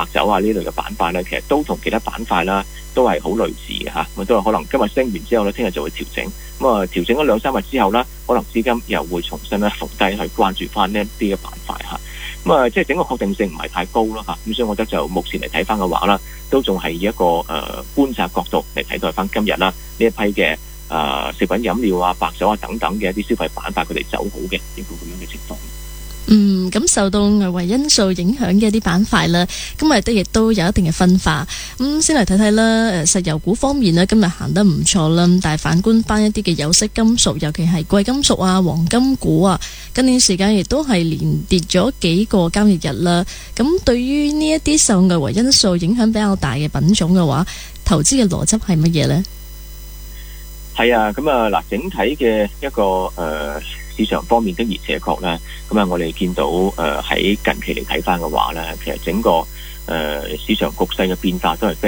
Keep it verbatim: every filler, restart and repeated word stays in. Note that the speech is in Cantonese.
酒啊呢類嘅板塊咧，其實都同其他板塊啦都係好類似嘅嚇，咁都係可能今日升完之後咧，聽日就會調整，咁啊調整咗兩三日之後啦，可能資金又會重新咧伏低去關注翻呢一啲嘅板塊嚇，咁啊即係整個確定性唔係太高咯嚇，咁所以我覺得就目前嚟睇翻嘅話啦，都仲係以一個誒、呃、觀察角度嚟睇待翻今日啦呢一批嘅誒、呃、食品飲料啊、白酒啊等等嘅一啲消費板塊佢哋走好嘅一個咁樣嘅情況。 嗯，咁受到外圍因素影響嘅一啲板塊啦，今日都亦都有一定嘅分化。咁、嗯、先嚟睇睇啦，誒石油股方面呢，今日行得唔錯啦，但係反觀翻一啲嘅有色金屬，尤其係貴金屬啊、黃金股啊，近年時間亦都係連跌咗幾個交易日啦。咁對於呢一啲受外圍因素影響比較大嘅品種嘅話，投資嘅邏輯係乜嘢呢？ 係啊，咁啊嗱，整體嘅一個誒、呃、市場方面的而且確咧，咁啊我哋見到誒喺、呃、近期嚟睇翻嘅話咧，其實整個誒、呃、市場局勢嘅變化都係非